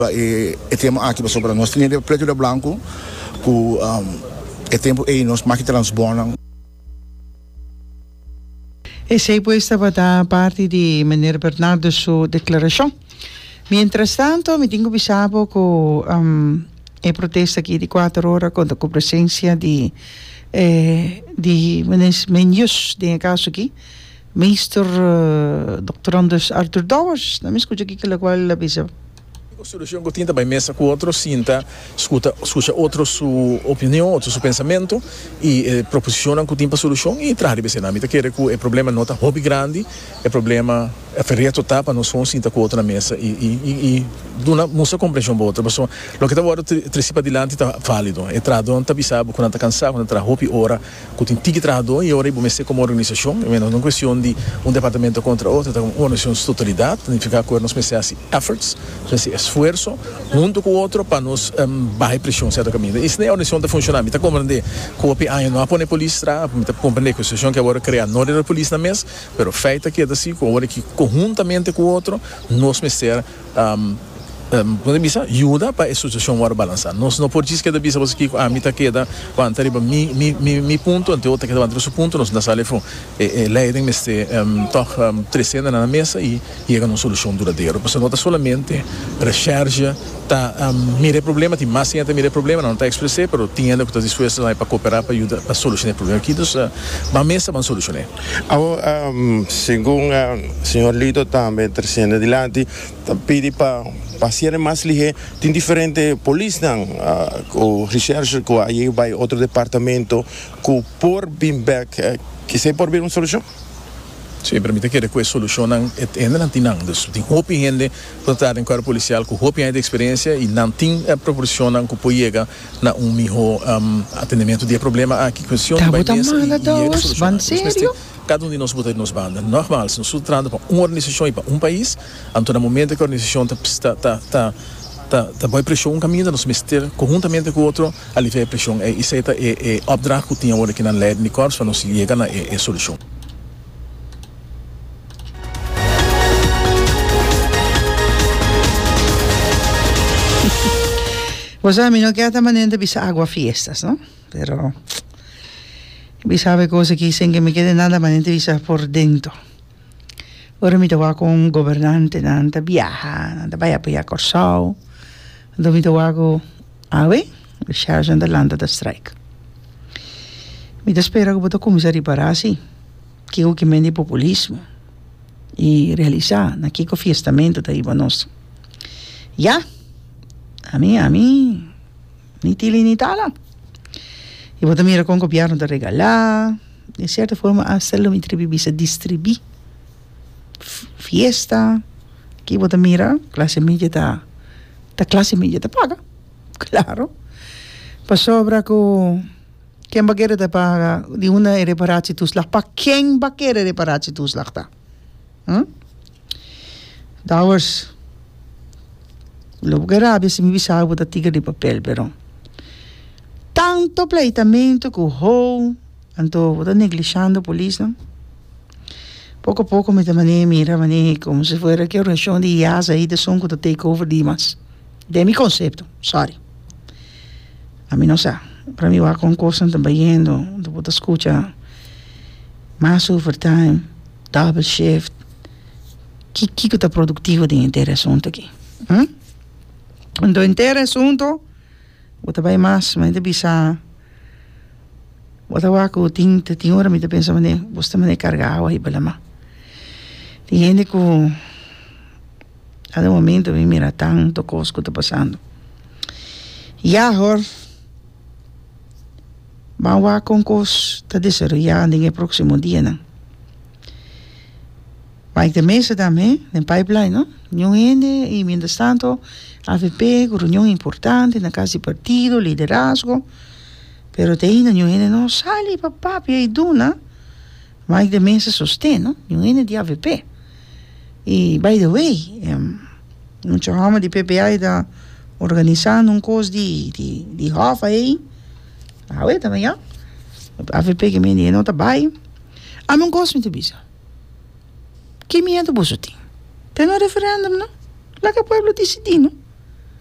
E tema aqui sobre nós tinha o preto e branco com é tempo e nós máquina transbornam. Essa aí estava da parte de Maneiro Bernardo sua declaração. Mientras tanto, me tenho pensado com a protesta aqui de 4 horas com a presença de meninos de caso aqui, Mr. Dr. Arthur Dowers, não me escuta aqui que a qual a bisa. A solução que tinha mesa com outro, sinta, escuta outro sua opinião, outro seu pensamento e proposicionam que tinha a solução e traz a na mita que é problema nota hobby grande, é problema a feria total para nós vamos sinta com outro na mesa e duna muita compreensão para outra, mas o que está agora trecipa adiante está válido, é tradon está bisabo quando está cansado, quando está hobby hora, que tem tique tradon e hora e vamos como organização, não é questão de departamento contra outro, é uma organização de totalidade, significa que nós pensamos esforços, esforço junto com o outro para nos baixar pressão certo caminho. Isso não é a organização de funcionar. Está compreender que o PI não põe polícia, está compreender que a situação que agora cria não é a polícia na mesa, mas o feito que é assim, que agora que conjuntamente com o outro nós meter ajuda para a situação agora balançar. Nós não podemos que da bisa você que a mita queda quando arriba mi ponto ante outra que da outro ponto nós na sala foi leiding meste toch trecendo na mesa e chega uma solução duradoura. Você nota solamente recherche tá mire problema tem mais gente mire problema não está expressar, mas tinha que estar disposto para cooperar para ajudar a solucionar o problema aqui dos a mesa vão solucionar. Segundo o senhor Lito também trazendo adiante pedi para passear mais ligeiro, tem diferentes polícias, o research que aí vai outro departamento que por back que se por vir uma solução. Sim, permite que depois solucionam ainda não tem nada. Tem roupa gente para estar em cargo policial com roupa de experiência e não tem proporcionam que pode chegar na melhor atendimento de problema aqui questão de mesa e sério? Cada de nós botar nos bandas. Normal, se nós estamos tratando para uma organização e para um país, então no momento que a organização está boa pressão caminho, nós meter conjuntamente com o outro, aliviar a pressão. Isso é o obdrag que tinha agora aqui na lei de corpos para nós chegar na solução. Você não quer também de bisa água fiestas, não? Pero sabe coisa que sem que me quede nada mais de bisa por dentro. Ora me toa com um governante nanta viaja, nanta vai apoiar Corsau, do me toa com ave, o charge da landa da strike. Me espera que botar começar a reparar assim, que o que mende populismo e realizar naquele fiestamento da iba nosso. Já? A mim, ni tili ni tala. E vou também com copiar de regalar, de certa forma, a célula me bisa distribuir fiesta, que vou também classe média da classe média da paga, claro. Para sobra com quem vai querer paga de uma reparação dos slag, para quem vai querer reparação dos slag tá? Dowers. Logo que era, se me visava botar tigre de papel, pero tanto pleitamento que o anto botar negligenciando a polícia. Pouco a pouco me também mira como se fosse que a organização de IAS aí de som que do take over de mas. De mi conceito, sorry. A mim não sei. Para mim o concurso também indo, do botar escuta mais overtime, double shift. Que está produtivo de inteiro assunto aqui? Então, inteiro assunto, você vai mais, mas bisa, você vai com o tinta, tem hora me pensa, você me carregar aí para lá. Tem gente que, cada momento, me mira tanto coisa que está passando. E agora, vamos com coisa, está desarrollando no próximo dia, não? Mas de mesa também, no pipeline, não? Não ainda, e mientras tanto, AVP, reunião importante na casa de partido, liderazgo, pero te ainda não ainda não sai para papi e duna, mas de mesa sostém, não? Não ainda de AVP. E, by the way, não chamamos de PPI da organizando coisa de Rafa aí, ah, também, já? AVP que me não está bem, a mim gosto muito disso. Que medo você tem? Tem um referendum, não? Lá que o povo decidir, não?